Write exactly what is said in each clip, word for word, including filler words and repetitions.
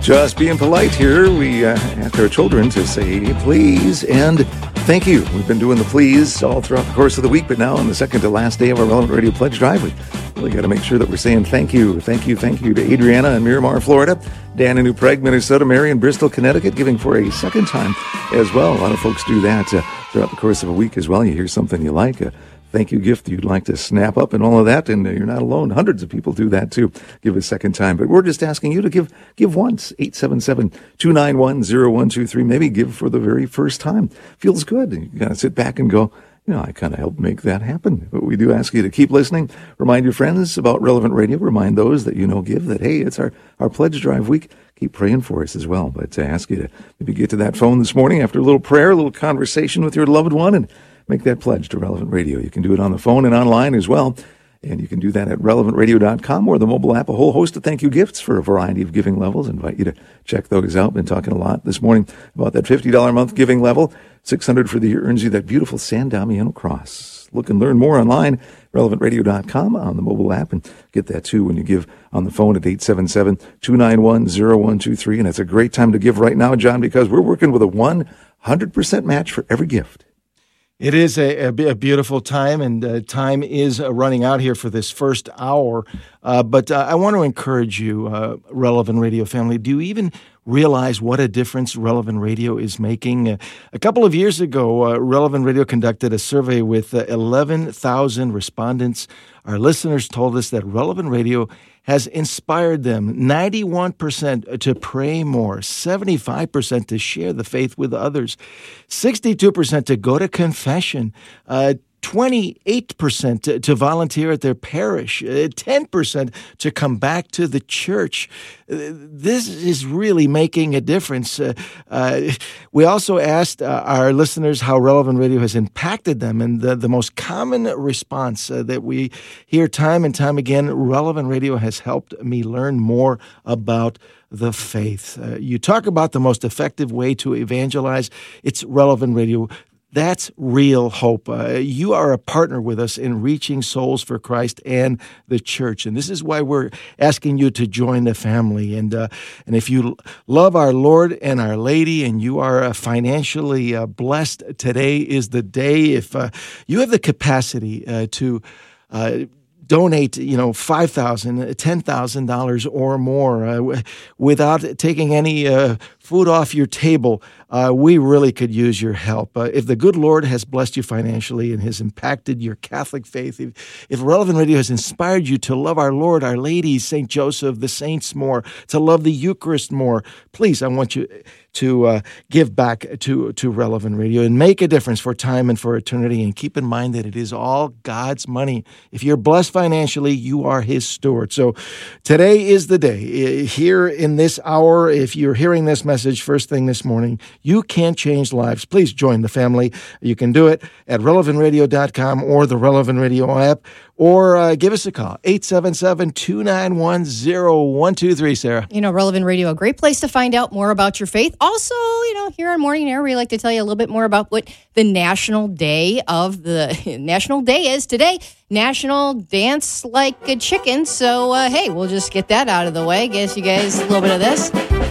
Just being polite here, we uh, ask our children to say please and thank you. We've been doing the please all throughout the course of the week, but now on the second to last day of our Relevant Radio Pledge Drive, we really got to make sure that we're saying thank you. Thank you, thank you to Adriana in Miramar, Florida, Dan in New Prague, Minnesota, Mary in Bristol, Connecticut, giving for a second time as well. A lot of folks do that uh, throughout the course of a week as well. You hear something you like, a thank you gift you'd like to snap up and all of that, and uh, you're not alone. Hundreds of people do that too. Give a second time. But we're just asking you to give give once. eight seven seven, two nine one, zero one two three. Maybe give for the very first time. Feels good. You got to sit back and go, you know, I kind of helped make that happen. But we do ask you to keep listening. Remind your friends about Relevant Radio. Remind those that you know give that, hey, it's our, our Pledge Drive week. Keep praying for us as well. But I ask you to maybe get to that phone this morning after a little prayer, a little conversation with your loved one, and make that pledge to Relevant Radio. You can do it on the phone and online as well. And you can do that at relevant radio dot com or the mobile app. A whole host of thank you gifts for a variety of giving levels. I invite you to check those out. Been talking a lot this morning about that fifty dollars a month giving level. six hundred dollars for the year earns you that beautiful San Damiano cross. Look and learn more online, relevant radio dot com, on the mobile app, and get that too when you give on the phone at eight seven seven, two nine one, zero one two three. And it's a great time to give right now, John, because we're working with a one hundred percent match for every gift. It is a, a, a beautiful time, and uh, time is uh, running out here for this first hour. Uh, but uh, I want to encourage you, uh, Relevant Radio family, do you even realize what a difference Relevant Radio is making? Uh, a couple of years ago, uh, Relevant Radio conducted a survey with uh, eleven thousand respondents. Our listeners told us that Relevant Radio has inspired them ninety-one percent to pray more, seventy-five percent to share the faith with others, sixty-two percent to go to confession, uh, twenty-eight percent to, to volunteer at their parish, uh, ten percent to come back to the church. Uh, this is really making a difference. Uh, uh, we also asked uh, our listeners how Relevant Radio has impacted them, and the, the most common response uh, that we hear time and time again, Relevant Radio has helped me learn more about the faith. Uh, you talk about the most effective way to evangelize. It's Relevant Radio. That's real hope. Uh, you are a partner with us in reaching souls for Christ and the church. And this is why we're asking you to join the family. And uh, and if you love our Lord and our Lady and you are uh, financially uh, blessed, today is the day. If uh, you have the capacity uh, to uh, donate, you know, five thousand dollars, ten thousand dollars or more uh, without taking any uh, food off your table, uh, we really could use your help. Uh, if the good Lord has blessed you financially and has impacted your Catholic faith, if, if Relevant Radio has inspired you to love our Lord, our Lady, Saint Joseph, the saints more, to love the Eucharist more, please, I want you to uh, give back to, to Relevant Radio and make a difference for time and for eternity. And keep in mind that it is all God's money. If you're blessed financially, you are His steward. So today is the day. Here in this hour, if you're hearing this message first thing this morning, you can change lives. Please join the family. You can do it at relevant radio dot com or the Relevant Radio app, or uh, give us a call, eight seven seven, two nine one, zero one two three, Sarah. You know, Relevant Radio, a great place to find out more about your faith. Also, you know, here on Morning Air, we like to tell you a little bit more about what the National Day of the National Day is today. National Dance Like a Chicken. So, uh, hey, we'll just get that out of the way. Guess you guys a little bit of this.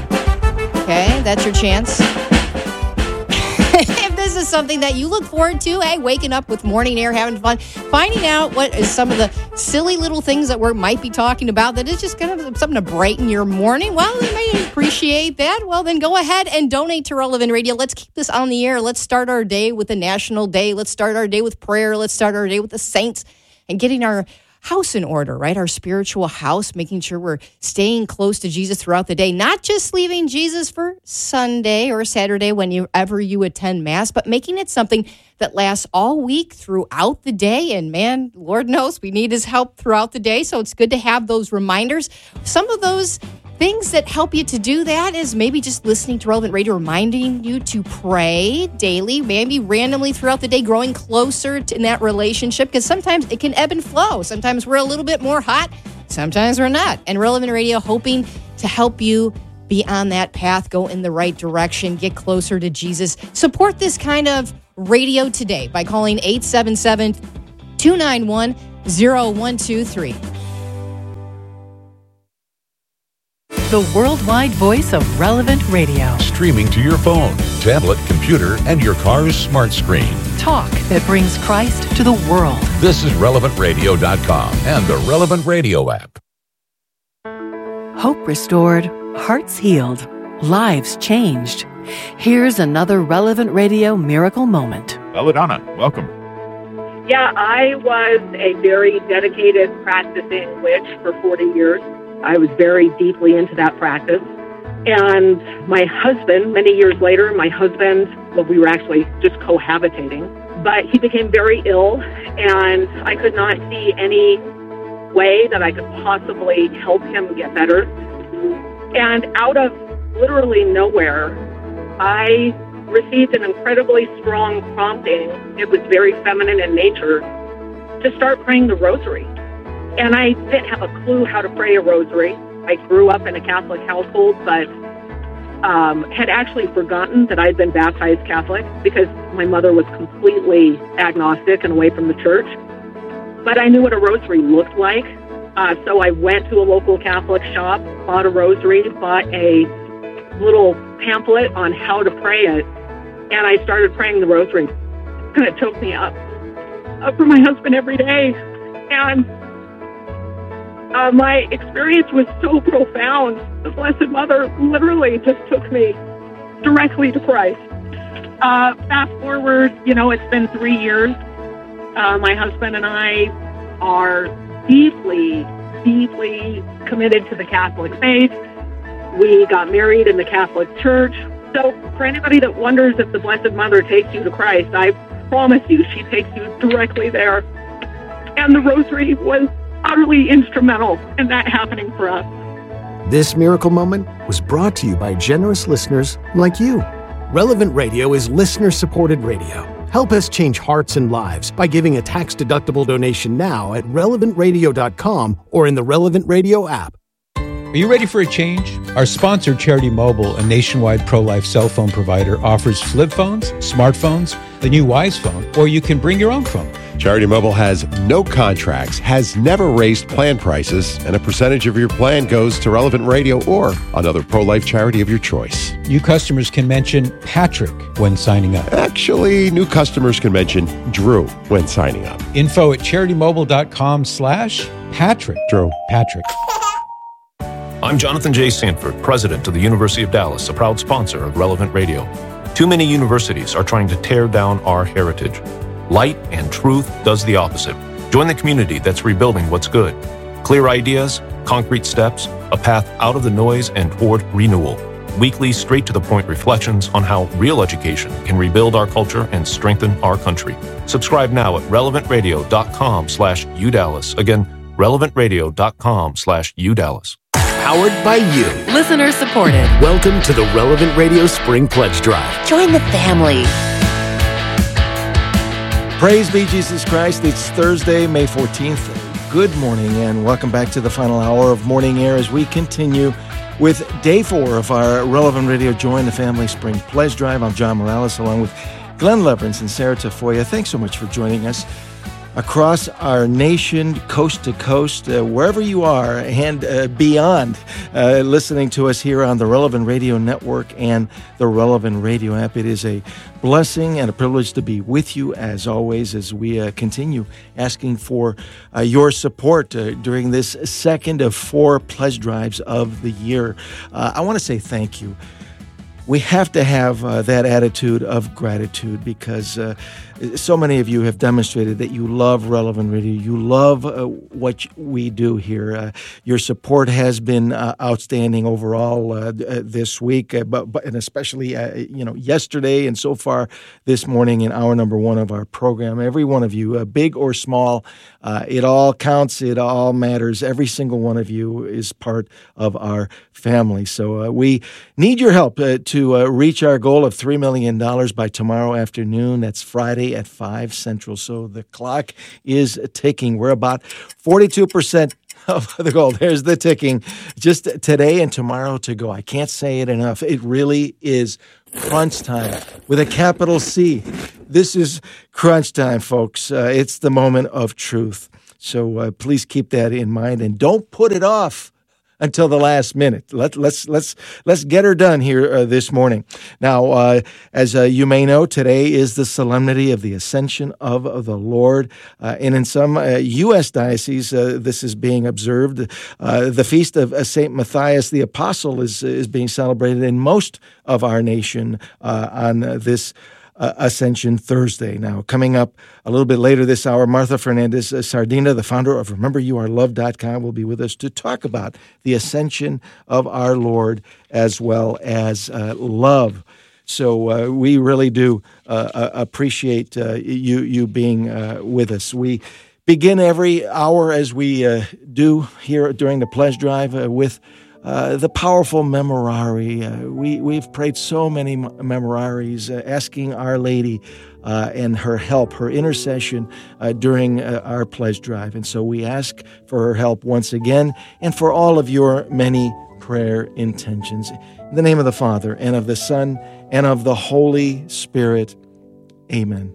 Okay, that's your chance. If this is something that you look forward to, hey, waking up with Morning Air, having fun, finding out what is some of the silly little things that we might be talking about that is just kind of something to brighten your morning, well, you may appreciate that. Well, then go ahead and donate to Relevant Radio. Let's keep this on the air. Let's start our day with a national day. Let's start our day with prayer. Let's start our day with the saints and getting our house in order, right? Our spiritual house, making sure we're staying close to Jesus throughout the day, not just leaving Jesus for Sunday or Saturday whenever you attend Mass, but making it something that lasts all week throughout the day. And man, Lord knows we need His help throughout the day. So it's good to have those reminders. Some of those things that help you to do that is maybe just listening to Relevant Radio, reminding you to pray daily, maybe randomly throughout the day, growing closer to, in that relationship, because sometimes it can ebb and flow. Sometimes we're a little bit more hot, sometimes we're not. And Relevant Radio hoping to help you be on that path, go in the right direction, get closer to Jesus. Support this kind of radio today by calling eight seven seven, two nine one, zero one two three. the worldwide voice of Relevant Radio. Streaming to your phone, tablet, computer, and your car's smart screen. Talk that brings Christ to the world. This is relevant radio dot com and the Relevant Radio app. Hope restored, hearts healed, lives changed. Here's another Relevant Radio miracle moment. Belladonna, welcome. Yeah, I was a very dedicated practicing witch for forty years. I was very deeply into that practice. And my husband, many years later, my husband, well, we were actually just cohabitating, but he became very ill, and I could not see any way that I could possibly help him get better. And out of literally nowhere, I received an incredibly strong prompting. It was very feminine in nature, to start praying the rosary. And I didn't have a clue how to pray a rosary. I grew up in a Catholic household, but um, had actually forgotten that I'd been baptized Catholic because my mother was completely agnostic and away from the church. But I knew what a rosary looked like. Uh, so I went to a local Catholic shop, bought a rosary, bought a little pamphlet on how to pray it, and I started praying the rosary. And it took me up, up for my husband every day. And Uh, my experience was so profound. The Blessed Mother literally just took me directly to Christ. Uh, fast forward, you know, it's been three years. Uh, my husband and I are deeply, deeply committed to the Catholic faith. We got married in the Catholic Church. So for anybody that wonders if the Blessed Mother takes you to Christ, I promise you she takes you directly there. And the rosary was utterly instrumental in that happening for us. This miracle moment was brought to you by generous listeners like you. Relevant Radio is listener-supported radio. Help us change hearts and lives by giving a tax-deductible donation now at relevant radio dot com or in the Relevant Radio app. Are you ready for a change? Our sponsor, Charity Mobile, a nationwide pro-life cell phone provider, offers flip phones, smartphones, the new Wise phone, or you can bring your own phone. Charity Mobile has no contracts, has never raised plan prices, and a percentage of your plan goes to Relevant Radio or another pro-life charity of your choice. New customers can mention Patrick when signing up. Actually, new customers can mention Drew when signing up. Info at charity mobile dot com slash Patrick. Drew. Patrick. I'm Jonathan J. Sanford, president of the University of Dallas, a proud sponsor of Relevant Radio. Too many universities are trying to tear down our heritage. Light and truth does the opposite. Join the community that's rebuilding what's good. Clear ideas, concrete steps, a path out of the noise and toward renewal. Weekly, straight-to-the-point reflections on how real education can rebuild our culture and strengthen our country. Subscribe now at relevant radio dot com slash U Dallas. Again, relevant radio dot com slash U Dallas. Powered by you. Listener supported. Welcome to the Relevant Radio Spring Pledge Drive. Join the family. Praise be Jesus Christ. It's Thursday, May fourteenth. Good morning and welcome back to the final hour of Morning Air as we continue with day four of our Relevant Radio Join the Family Spring Pledge Drive. I'm John Morales along with Glenn Leverance and Sarah Tafoya. Thanks so much for joining us across our nation, coast to coast, uh, wherever you are and uh, beyond, uh, listening to us here on the Relevant Radio Network and the Relevant Radio app. It is a blessing and a privilege to be with you, as always, as we uh, continue asking for uh, your support uh, during this second of four pledge drives of the year. Uh, I want to say thank you. We have to have uh, that attitude of gratitude because uh, so many of you have demonstrated that you love Relevant Radio. You love uh, what we do here. Uh, your support has been uh, outstanding overall uh, this week, uh, but, but and especially uh, you know yesterday and so far this morning in hour number one of our program. Every one of you, uh, big or small, uh, it all counts. It all matters. Every single one of you is part of our family. So uh, we need your help uh, to uh, reach our goal of three million dollars by tomorrow afternoon. That's Friday at five Central. So the clock is ticking. We're about forty-two percent of the goal. There's the ticking. Just today and tomorrow to go. I can't say it enough. It really is crunch time with a capital C. This is crunch time, folks. Uh, it's the moment of truth. So uh, please keep that in mind and don't put it off until the last minute. Let, let's let's let's get her done here uh, this morning. Now, uh, as uh, you may know, today is the solemnity of the Ascension of, of the Lord, uh, and in some uh, U S dioceses, uh, this is being observed. Uh, the feast of uh, Saint Matthias the Apostle is is being celebrated in most of our nation uh, on uh, this Uh, Ascension Thursday. Now, coming up a little bit later this hour, Martha Fernandez uh, Sardina, the founder of remember you are loved dot com, will be with us to talk about the ascension of our Lord as well as uh, love. So uh, we really do uh, appreciate uh, you you being uh, with us. We begin every hour, as we uh, do here during the Pledge Drive, uh, with Uh, the powerful memorare. Uh, we, we've prayed so many memoraries, uh, asking Our Lady uh, and her help, her intercession uh, during uh, our pledge drive. And so we ask for her help once again and for all of your many prayer intentions. In the name of the Father, and of the Son, and of the Holy Spirit. Amen.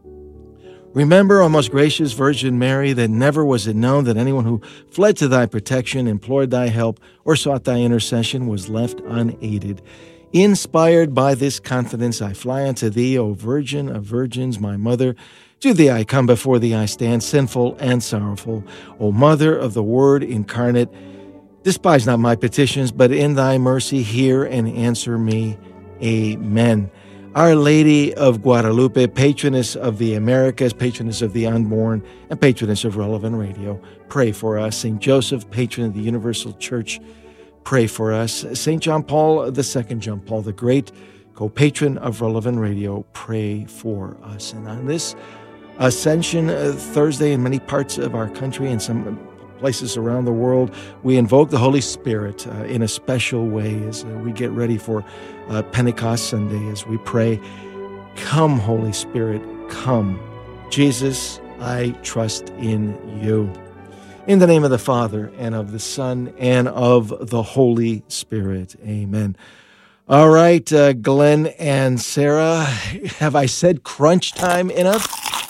Remember, O most gracious Virgin Mary, that never was it known that anyone who fled to thy protection, implored thy help, or sought thy intercession was left unaided. Inspired by this confidence, I fly unto thee, O Virgin of Virgins, my Mother. To thee I come, before thee I stand, sinful and sorrowful. O Mother of the Word incarnate, despise not my petitions, but in thy mercy hear and answer me. Amen. Our Lady of Guadalupe, patroness of the Americas, patroness of the unborn, and patroness of Relevant Radio, pray for us. Saint Joseph, patron of the Universal Church, pray for us. Saint John Paul the Second, John Paul the Great, co-patron of Relevant Radio, pray for us. And on this Ascension Thursday, in many parts of our country and some places around the world, we invoke the Holy Spirit uh, in a special way as uh, we get ready for uh, Pentecost Sunday, as we pray, come, Holy Spirit, come. Jesus, I trust in you. In the name of the Father, and of the Son, and of the Holy Spirit. Amen. All right, uh, Glenn and Sarah, have I said crunch time enough?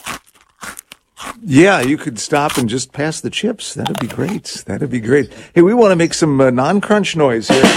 Yeah, you could stop and just pass the chips. That'd be great. That'd be great. Hey, we want to make some uh, non-crunch noise here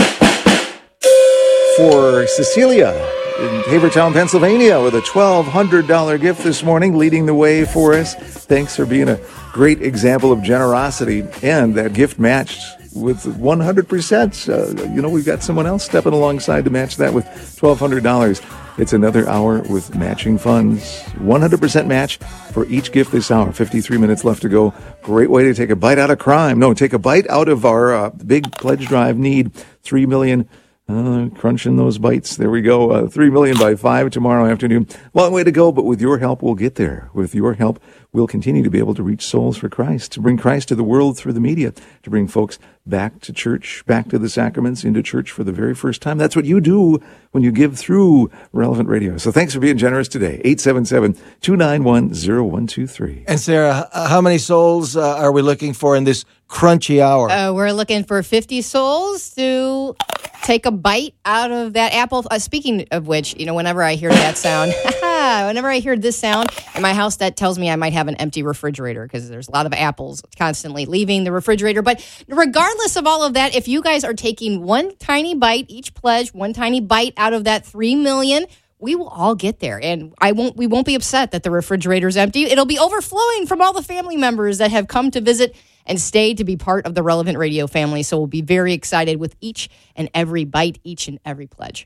for Cecilia in Havertown, Pennsylvania, with a twelve hundred dollars gift this morning, leading the way for us. Thanks for being a great example of generosity, and that gift matched with one hundred percent. Uh, you know, we've got someone else stepping alongside to match that with twelve hundred dollars. It's another hour with matching funds. one hundred percent match for each gift this hour. fifty-three minutes left to go. Great way to take a bite out of crime. No, take a bite out of our uh, big pledge drive need. Three million. Uh, crunching those bites. There we go. Uh, Three million by five tomorrow afternoon. Long way to go, but with your help, we'll get there. With your help, we'll continue to be able to reach souls for Christ, to bring Christ to the world through the media, to bring folks back to church, back to the sacraments, into church for the very first time. That's what you do when you give through Relevant Radio. So thanks for being generous today. eight seven seven, two nine one, zero one two three. And Sarah, how many souls uh, are we looking for in this crunchy hour? Uh, we're looking for fifty souls to take a bite out of that apple. Uh, speaking of which, you know, whenever I hear that sound, whenever I hear this sound in my house, that tells me I might have an empty refrigerator because there's a lot of apples constantly leaving the refrigerator. But regardless of all of that, if you guys are taking one tiny bite, each pledge, one tiny bite out of that three million, we will all get there, and I won't. We won't be upset that the refrigerator's empty. It'll be overflowing from all the family members that have come to visit and stay to be part of the Relevant Radio family. So we'll be very excited with each and every bite, each and every pledge.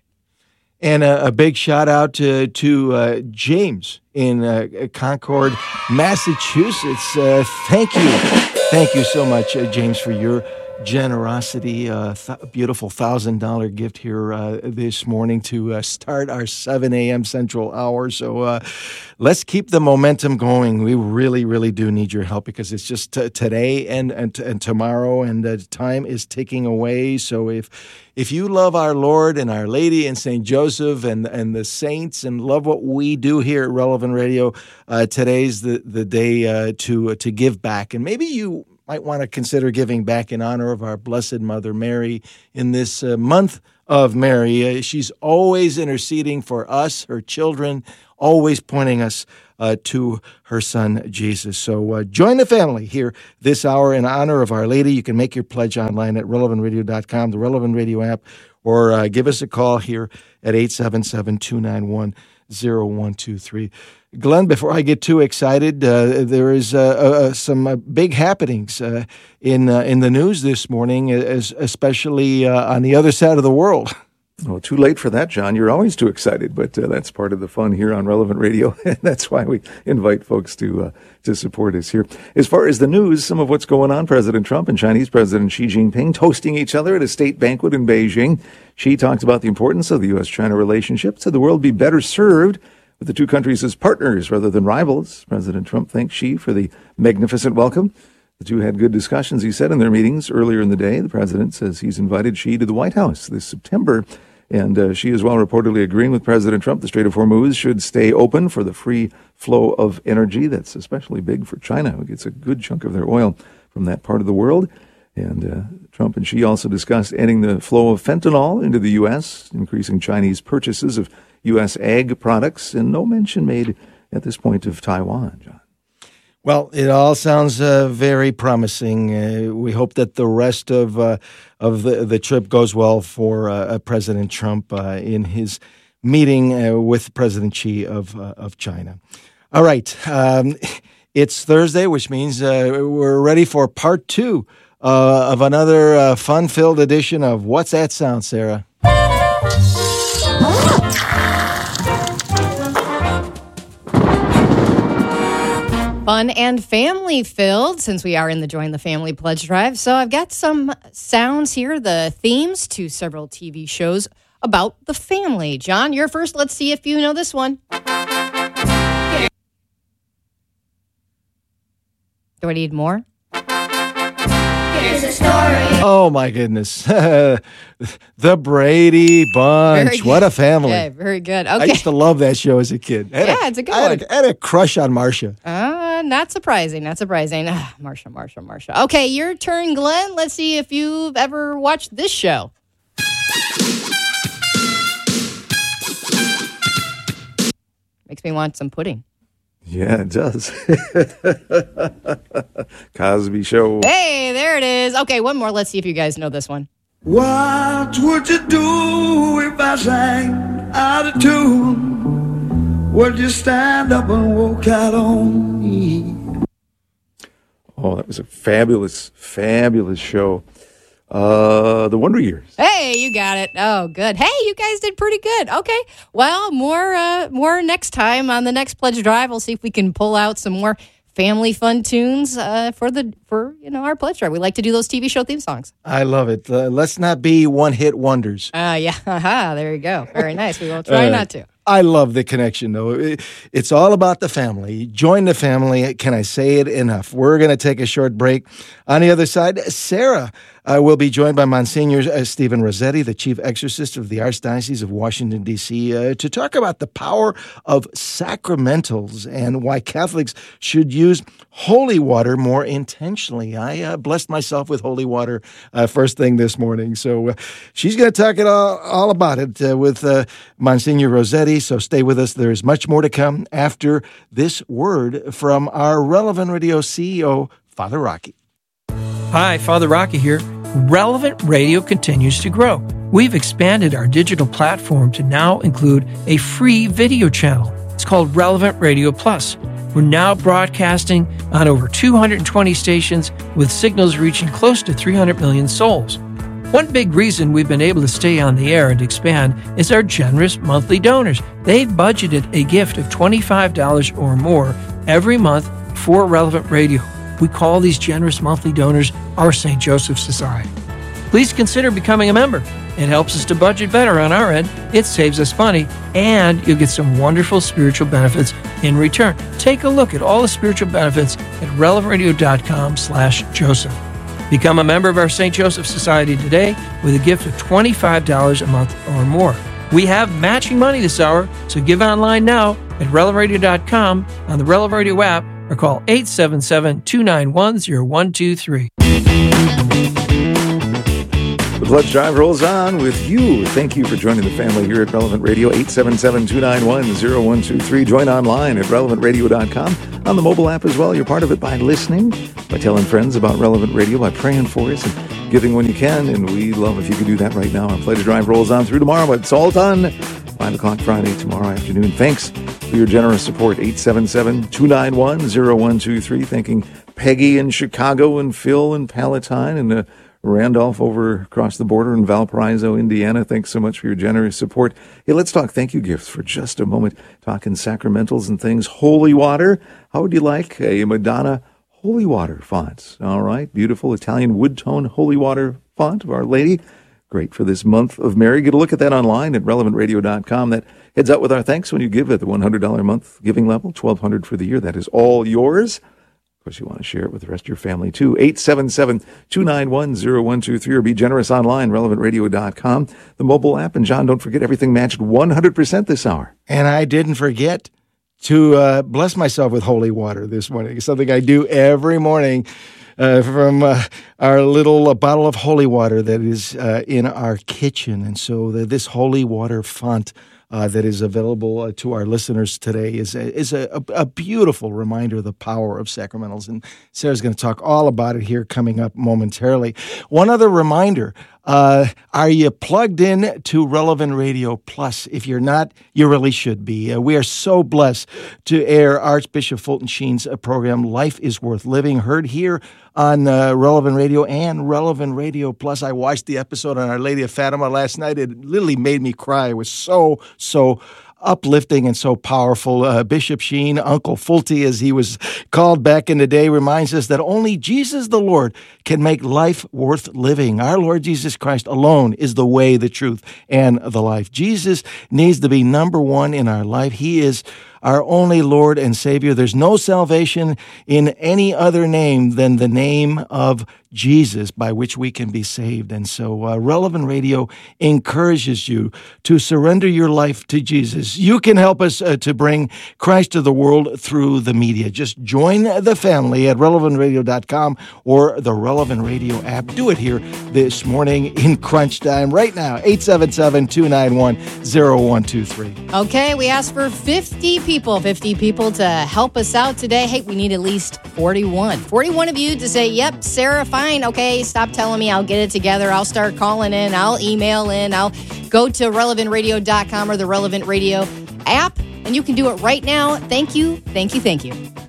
And a, a big shout out to to uh, James in uh, Concord, Massachusetts. Uh, thank you, thank you so much, uh, James, for your generosity. Uh, th- beautiful thousand dollar gift here uh, this morning to uh, start our seven a.m. Central Hour. So uh, let's keep the momentum going. We really, really do need your help because it's just t- today and and, t- and tomorrow, and uh, time is ticking away. So if if you love our Lord and Our Lady and Saint Joseph and and the saints and love what we do here at Relevant Radio, uh, today's the the day uh, to uh, to give back. And maybe you might want to consider giving back in honor of our Blessed Mother Mary in this uh, month of Mary. Uh, she's always interceding for us, her children, always pointing us uh, to her son, Jesus. So uh, join the family here this hour in honor of Our Lady. You can make your pledge online at relevant radio dot com, the Relevant Radio app, or uh, give us a call here at eight seven seven, two nine one, zero one two three. Glenn, before I get too excited, uh, there is uh, uh, some uh, big happenings uh, in uh, in the news this morning, as, especially uh, on the other side of the world. Well, too late for that, John. You're always too excited, but uh, that's part of the fun here on Relevant Radio, and that's why we invite folks to uh, to support us here. As far as the news, some of what's going on, President Trump and Chinese President Xi Jinping toasting each other at a state banquet in Beijing. Xi talked about the importance of the U S China relationship, said the world would be better served with the two countries as partners rather than rivals. President Trump thanked Xi for the magnificent welcome. The two had good discussions, he said, in their meetings earlier in the day. The president says he's invited Xi to the White House this September. And uh, Xi is well reportedly agreeing with President Trump. The Strait of Hormuz should stay open for the free flow of energy. That's especially big for China, who gets a good chunk of their oil from that part of the world. And uh, Trump and Xi also discussed ending the flow of fentanyl into the U S, increasing Chinese purchases of U S ag products, and no mention made at this point of Taiwan, John. Well, it all sounds uh, very promising. Uh, we hope that the rest of uh, of the, the trip goes well for uh, President Trump uh, in his meeting uh, with President Xi of uh, of China. All right, um, it's Thursday, which means uh, we're ready for part two uh, of another uh, fun-filled edition of What's That Sound, Sarah? Fun and family filled, since we are in the Join the Family Pledge Drive. So I've got some sounds here, the themes to several T V shows about the family. John, you're first. Let's see if you know this one. Do I need more? Here's a story. Oh, my goodness. The Brady Bunch. What a family. Yeah, very good. Okay. I used to love that show as a kid. Yeah, a, it's a good I one. Had a, I had a crush on Marcia. Uh, not surprising. Not surprising. Ah, Marcia, Marcia, Marcia. Okay, your turn, Glenn. Let's see if you've ever watched this show. Makes me want some pudding. Yeah, it does. Cosby Show. Hey, there it is. Okay, one more. Let's see if you guys know this one. What would you do if I sang out of tune? Would you stand up and walk out on me? Oh, that was a fabulous, fabulous show. Uh, The Wonder Years. Hey, you got it. Oh, good. Hey, you guys did pretty good. Okay. Well, more uh, more next time on the next Pledge Drive. We'll see if we can pull out some more family fun tunes uh, for the for you know our Pledge Drive. We like to do those T V show theme songs. I love it. Uh, let's not be one-hit wonders. Uh, yeah. Aha, there you go. Very nice. We will try uh, not to. I love the connection, though. It, it's all about the family. Join the family. Can I say it enough? We're going to take a short break. On the other side, Sarah uh, will be joined by Monsignor uh, Stephen Rossetti, the chief exorcist of the Archdiocese of Washington, D C, uh, to talk about the power of sacramentals and why Catholics should use holy water more intentionally. I uh, blessed myself with holy water uh, first thing this morning. So uh, she's going to talk it all, all about it uh, with uh, Monsignor Rossetti. So stay with us. There's much more to come after this word from our Relevant Radio C E O, Father Rocky. Hi, Father Rocky here. Relevant Radio continues to grow. We've expanded our digital platform to now include a free video channel. It's called Relevant Radio Plus. We're now broadcasting on over two hundred twenty stations with signals reaching close to three hundred million souls. One big reason we've been able to stay on the air and expand is our generous monthly donors. They've budgeted a gift of twenty-five dollars or more every month for Relevant Radio. We call these generous monthly donors our Saint Joseph Society. Please consider becoming a member. It helps us to budget better on our end, it saves us money, and you'll get some wonderful spiritual benefits in return. Take a look at all the spiritual benefits at relevantradio.com slash Joseph. Become a member of our Saint Joseph Society today with a gift of twenty-five dollars a month or more. We have matching money this hour, so give online now at relevant radio dot com, on the Relevant Radio app, or call eight seven seven, two nine one, zero one two three. The Pledge Drive rolls on with you. Thank you for joining the family here at Relevant Radio. eight seven seven, two nine one, zero one two three. Join online at relevant radio dot com. On the mobile app as well. You're part of it by listening, by telling friends about Relevant Radio, by praying for us, and giving when you can. And we love if you could do that right now. Our Pledge Drive rolls on through tomorrow, but it's all done. five o'clock Friday tomorrow afternoon. Thanks for your generous support. eight seven seven, two nine one, zero one two three. Thanking Peggy in Chicago and Phil in Palatine and uh, Randolph over across the border in Valparaiso, Indiana. Thanks so much for your generous support. Hey, let's talk thank you gifts for just a moment. Talking sacramentals and things. Holy water. How would you like a Madonna holy water font? All right. Beautiful Italian wood tone holy water font of Our Lady. Great for this month of Mary. Get a look at that online at relevant radio dot com. That heads out with our thanks when you give at the one hundred dollars a month giving level, twelve hundred dollars for the year. That is all yours. Of course, you want to share it with the rest of your family, too. eight seven seven, two nine one, zero one two three or be generous online, relevant radio dot com. The mobile app. And, John, don't forget, everything matched one hundred percent this hour. And I didn't forget to uh, bless myself with holy water this morning. It's something I do every morning uh, from uh, our little uh, bottle of holy water that is uh, in our kitchen. And so the, this holy water font Uh, that is available uh, to our listeners today is a, is a, a beautiful reminder of the power of sacramentals. And Sarah's going to talk all about it here coming up momentarily. One other reminder, uh, are you plugged in to Relevant Radio Plus? If you're not, you really should be. Uh, we are so blessed to air Archbishop Fulton Sheen's uh, program, Life is Worth Living, heard here on uh, Relevant Radio and Relevant Radio Plus. I watched the episode on Our Lady of Fatima last night. It literally made me cry. It was so, so uplifting and so powerful. Uh, Bishop Sheen, Uncle Fulty, as he was called back in the day, reminds us that only Jesus the Lord can make life worth living. Our Lord Jesus Christ alone is the way, the truth, and the life. Jesus needs to be number one in our life. He is our only Lord and Savior. There's no salvation in any other name than the name of Jesus by which we can be saved. And so uh, Relevant Radio encourages you to surrender your life to Jesus. You can help us uh, to bring Christ to the world through the media. Just join the family at relevant radio dot com or the Relevant Radio app. Do it here this morning in crunch time right now. eight seven seven, two nine one, zero one two three. Okay, we asked for fifty people, fifty people to help us out today. Hey, we need at least forty-one. forty-one of you to say, yep, Sarah, fine. Okay, stop telling me. I'll get it together. I'll start calling in. I'll email in. I'll go to relevant radio dot com or the Relevant Radio app, and you can do it right now. Thank you, thank you, thank you.